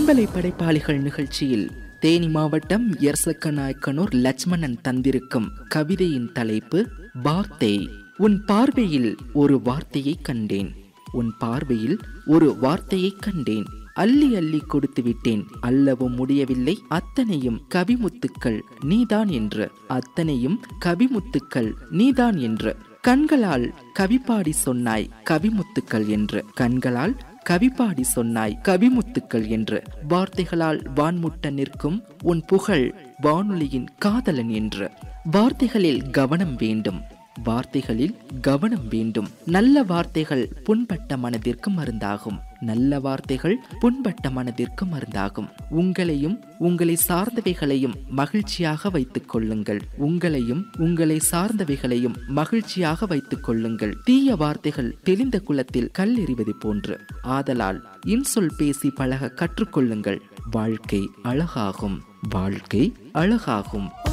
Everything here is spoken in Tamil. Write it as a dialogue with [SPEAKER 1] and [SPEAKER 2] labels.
[SPEAKER 1] பண்பலை படைப்பாளிகள் நிகழ்ச்சியில் தேனி மாவட்டம் எர்சக்கநாயக்கனூர் லட்சுமணன் தந்திருக்கும் கவிதையின் தலைப்பு வார்த்தை. உன் பார்வையில் ஒரு வார்த்தையை கண்டேன், உன் பார்வையில் ஒரு வார்த்தையை கண்டேன். அள்ளி அள்ளி கொடுத்து விட்டேன், அல்லவும் முடியவில்லை. அத்தனையும் கவிமுத்துக்கள் நீதான் என்று, அத்தனையும் கவிமுத்துக்கள் நீதான் என்று. கண்களால் கவிப்பாடி சொன்னாய் கவிமுத்துக்கள் என்று, கண்களால் கவிப்பாடி சொன்னாய் கவிமுத்துக்கள் என்று. வார்த்தைகளால் வான்முட்ட நிற்கும் உன் புகழ் வானொலியின் காதலன் என்று. வார்த்தைகளில் கவனம் வேண்டும், வார்த்தைகளில் கவனம் வேண்டும். நல்ல வார்த்தைகள் புண்பட்ட மனதிற்கு மருந்தாகும், நல்ல வார்த்தைகள் புண்பட்ட மனதிற்கு மருந்தாகும். உங்களையும் உங்களை சார்ந்தவைகளையும் மகிழ்ச்சியாக வைத்துக் கொள்ளுங்கள், உங்களையும் உங்களை சார்ந்தவைகளையும் மகிழ்ச்சியாக வைத்துக் கொள்ளுங்கள். தீய வார்த்தைகள் தெளிந்த குளத்தில் கல் எறிவது போன்று. ஆதலால் இன்சொல் பேசி பழக கற்றுக்கொள்ளுங்கள். வாழ்க்கை அழகாகும், வாழ்க்கை அழகாகும்.